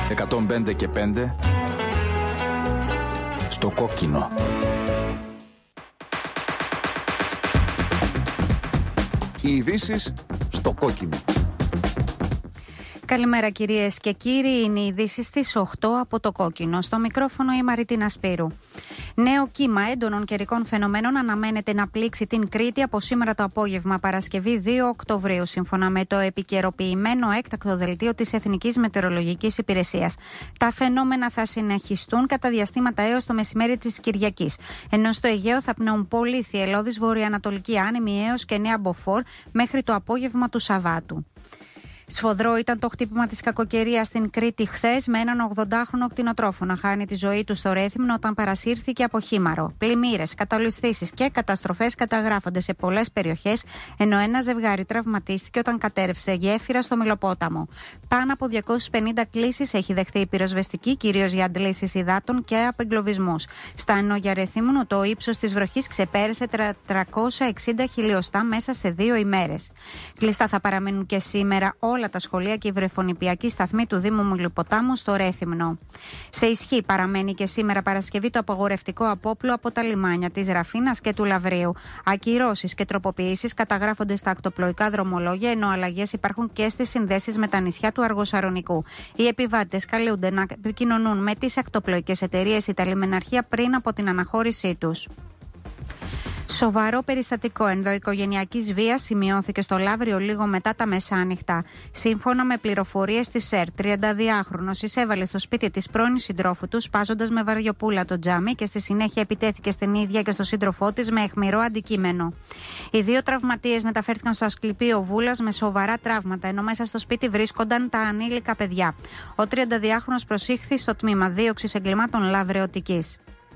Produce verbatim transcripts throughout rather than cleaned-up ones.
εκατόν πέντε και πέντε στο κόκκινο. Οι ειδήσεις στο κόκκινο. Καλημέρα κυρίες και κύριοι, είναι οι ειδήσεις στις οκτώ από το κόκκινο. Στο μικρόφωνο η Μαριτίνα Σπύρου. Νέο κύμα έντονων καιρικών φαινομένων αναμένεται να πλήξει την Κρήτη από σήμερα το απόγευμα, Παρασκευή δύο Οκτωβρίου, σύμφωνα με το επικαιροποιημένο έκτακτο δελτίο της Εθνικής Μετεωρολογικής Υπηρεσίας. Τα φαινόμενα θα συνεχιστούν κατά διαστήματα έως το μεσημέρι της Κυριακής. Ενώ στο Αιγαίο θα πνέουν πολύ θυελλώδης βορειοανατολική άνεμη έως και νέα μποφόρ μέχρι το απόγευμα του Σαββάτου. Σφοδρό ήταν το χτύπημα της κακοκαιρίας στην Κρήτη χθες, με έναν ογδοντάχρονο κτηνοτρόφο να χάνει τη ζωή του στο Ρέθυμνο όταν παρασύρθηκε από χήμαρο. Πλημμύρες, καταολισθήσεις και καταστροφές καταγράφονται σε πολλές περιοχές, ενώ ένα ζευγάρι τραυματίστηκε όταν κατέρευσε γέφυρα στο Μυλοπόταμο. Πάνω από διακόσιες πενήντα κλήσεις έχει δεχθεί η πυροσβεστική, κυρίως για αντλήσεις υδάτων και απεγκλωβισμούς. Στα ενόγια Ρεθύμνου το ύψος της βροχής ξεπέρασε τριακόσια εξήντα χιλιοστά μέσα σε δύο ημέρες. Κλειστά θα παραμείνουν και σήμερα όλα τα σχολεία και η βρεφονιπιακή σταθμή του Δήμου Μυλοποτάμου στο Ρέθυμνο. Σε ισχύ παραμένει και σήμερα Παρασκευή το απαγορευτικό απόπλου από τα λιμάνια της Ραφίνας και του Λαβρίου. Ακυρώσεις και τροποποιήσεις καταγράφονται στα ακτοπλοϊκά δρομολόγια, ενώ αλλαγές υπάρχουν και στις συνδέσεις με τα νησιά του Αργοσαρονικού. Οι επιβάτες καλούνται να επικοινωνούν με τις ακτοπλοϊκές εταιρείες ή τα λιμεναρχεία πριν από την αναχώρησή τους. Σοβαρό περιστατικό ενδοοικογενειακής βίας σημειώθηκε στο Λαύριο λίγο μετά τα μεσάνυχτα. Σύμφωνα με πληροφορίες της ΣΕΡ, τριανταδυάχρονος εισέβαλε στο σπίτι της πρώην συντρόφου του, σπάζοντας με βαριοπούλα το τζάμι, και στη συνέχεια επιτέθηκε στην ίδια και στο σύντροφό της με αιχμηρό αντικείμενο. Οι δύο τραυματίες μεταφέρθηκαν στο Ασκληπείο Βούλας με σοβαρά τραύματα, ενώ μέσα στο σπίτι βρίσκονταν τα ανήλικα παιδιά. Ο τριανταδυάχρονος προσήχθη στο τμήμα δίωξης εγκλημάτων λαυρεωτικής.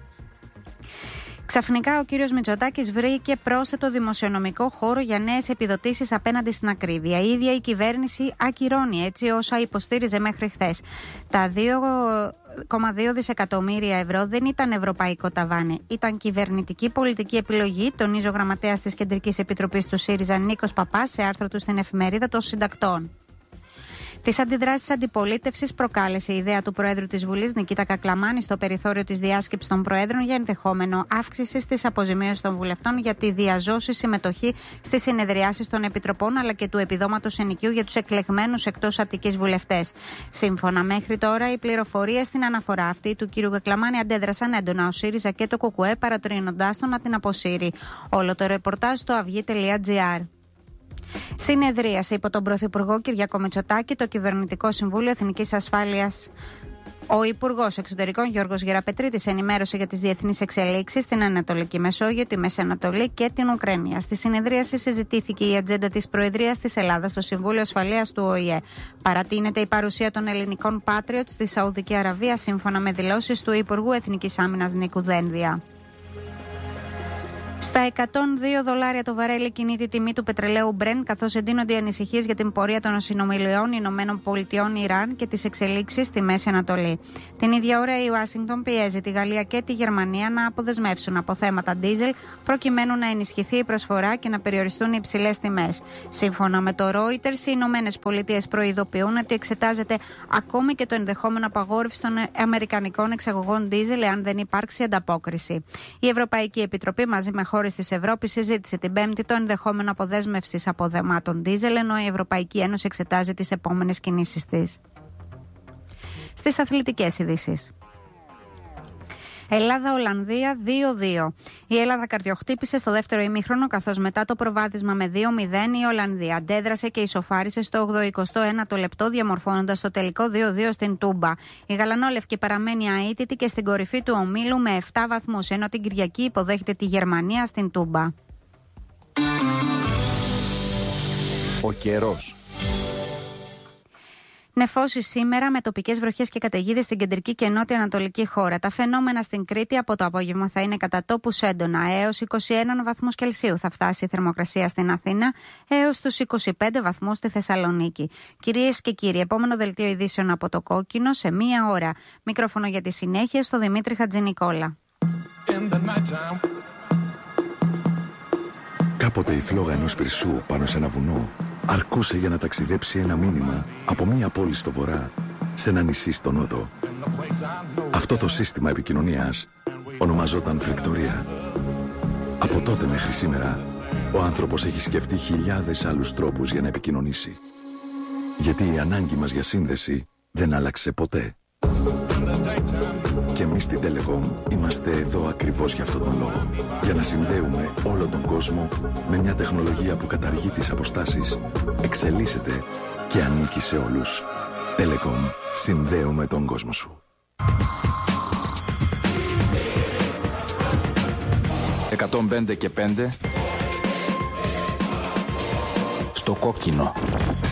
Ξαφνικά ο κύριος Μητσοτάκης βρήκε πρόσθετο δημοσιονομικό χώρο για νέες επιδοτήσεις απέναντι στην ακρίβεια. Η ίδια η κυβέρνηση ακυρώνει έτσι όσα υποστήριζε μέχρι χθες. Τα δύο κόμμα δύο δισεκατομμύρια ευρώ δεν ήταν ευρωπαϊκό ταβάνι. Ήταν κυβερνητική πολιτική επιλογή, τονίζει ο γραμματέας της Κεντρικής Επιτροπής του ΣΥΡΙΖΑ Νίκος Παπάς σε άρθρο του στην Εφημερίδα των Συντακτών. Τις αντιδράσεις αντιπολίτευσης προκάλεσε η ιδέα του Προέδρου της Βουλής Νικήτα Κακλαμάνη στο περιθώριο της διάσκεψης των Προέδρων για ενδεχόμενο αύξηση της αποζημίωσης των βουλευτών για τη διαζώση συμμετοχή στις συνεδριάσεις των Επιτροπών, αλλά και του επιδόματος ενοικίου για τους εκλεγμένους εκτός Αττικής βουλευτές. Σύμφωνα μέχρι τώρα, οι πληροφορίες στην αναφορά αυτή του κ. Κακλαμάνη αντέδρασαν έντονα ο ΣΥΡΙΖΑ και το ΚΚΕ, παρατρύνοντάς τον να την αποσύρει. Όλο το ρεπορτάζ στο αυγή τελεία τζι άρ. Συνεδρίασε υπό τον Πρωθυπουργό Κυριάκο Μητσοτάκη το Κυβερνητικό Συμβούλιο Εθνικής Ασφάλειας. Ο Υπουργός Εξωτερικών Γιώργος Γεραπετρίτης ενημέρωσε για τις διεθνείς εξελίξεις στην Ανατολική Μεσόγειο, τη Μέση Ανατολή και την Ουκρανία. Στη συνεδρίαση συζητήθηκε η ατζέντα της Προεδρίας της Ελλάδας στο Συμβούλιο Ασφαλείας του ΟΗΕ. Παρατείνεται η παρουσία των ελληνικών Patriots στη Σαουδική Αραβία, σύμφωνα με δηλώσεις του Υπουργού Εθνικής Άμυνας Νίκου Δένδια. Στα εκατόν δύο δολάρια το βαρέλι κινείται η τιμή του πετρελαίου Brent, καθώς εντείνονται οι ανησυχίες για την πορεία των συνομιλιών Ηνωμένων Πολιτειών Ιράν και τις εξελίξεις στη Μέση Ανατολή. Την ίδια ώρα η Ουάσιγκτον πιέζει τη Γαλλία και τη Γερμανία να αποδεσμεύσουν από θέματα ντίζελ, προκειμένου να ενισχυθεί η προσφορά και να περιοριστούν οι υψηλές τιμές. Σύμφωνα με το Reuters, οι Ηνωμένες Πολιτείες προειδοποιούν ότι εξετάζεται ακόμη και το ενδεχόμενο απαγόρευση των αμερικανικών εξαγωγών ντίζελ εάν δεν υπάρξει ανταπόκριση. Η Ευρωπαϊκή Επιτροπή μαζί με χώρες της Ευρώπης συζήτησε την Πέμπτη το ενδεχόμενο αποδέσμευσης αποδεμάτων ντίζελ, ενώ η Ευρωπαϊκή Ένωση εξετάζει τις επόμενες κινήσεις της. Στις αθλητικές ειδήσεις. Ελλάδα-Ολλανδία δύο δύο. Η Ελλάδα καρδιοχτύπησε στο δεύτερο ημίχρονο, καθώς μετά το προβάδισμα με δύο μηδέν η Ολλανδία αντέδρασε και ισοφάρισε στο ογδοηκοστό ένατο λεπτό, διαμορφώνοντας το τελικό δύο δύο στην Τούμπα. Η γαλανόλευκη παραμένει αίτητη και στην κορυφή του ομίλου με επτά βαθμούς, ενώ την Κυριακή υποδέχεται τη Γερμανία στην Τούμπα. Ο καιρός. Νεφώσεις σήμερα με τοπικές βροχές και καταιγίδες στην κεντρική και νότια ανατολική χώρα. Τα φαινόμενα στην Κρήτη από το απόγευμα θα είναι κατά τόπους έντονα. Έως είκοσι ένα βαθμούς Κελσίου θα φτάσει η θερμοκρασία στην Αθήνα, έως τους είκοσι πέντε βαθμούς στη Θεσσαλονίκη. Κυρίες και κύριοι, επόμενο δελτίο ειδήσεων από το Κόκκινο σε μία ώρα. Μικρόφωνο για τη συνέχεια στο Δημήτρη Χατζηνικόλα. Κάποτε η φλόγα ενός πυρσού πάνω σε ένα βουνό αρκούσε για να ταξιδέψει ένα μήνυμα από μία πόλη στο βορρά σε ένα νησί στο νότο. Αυτό το σύστημα επικοινωνίας ονομαζόταν φρικτορία. Από τότε μέχρι σήμερα, ο άνθρωπος έχει σκεφτεί χιλιάδες άλλους τρόπους για να επικοινωνήσει. Γιατί η ανάγκη μας για σύνδεση δεν άλλαξε ποτέ. Και εμείς στην Telecom είμαστε εδώ ακριβώς για αυτόν τον λόγο. Για να συνδέουμε όλο τον κόσμο με μια τεχνολογία που καταργεί τις αποστάσεις, εξελίσσεται και ανήκει σε όλους. Telecom, συνδέουμε τον κόσμο σου. εκατόν πέντε και πέντε στο κόκκινο.